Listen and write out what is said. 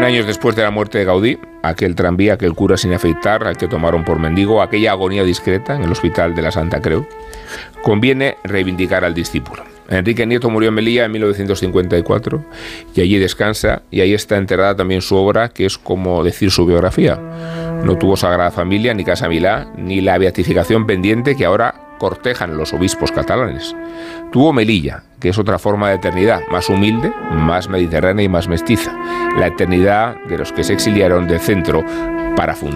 100 años después de la muerte de Gaudí, aquel tranvía, aquel cura sin afeitar, al que tomaron por mendigo, aquella agonía discreta en el Hospital de la Santa Creu, conviene reivindicar al discípulo. Enrique Nieto murió en Melilla en 1954 y allí descansa, y ahí está enterrada también su obra, que es como decir su biografía. No tuvo Sagrada Familia, ni Casa Milá, ni la beatificación pendiente que ahora cortejan los obispos catalanes. Tuvo Melilla, que es otra forma de eternidad, más humilde, más mediterránea y más mestiza. La eternidad de los que se exiliaron del centro para fundar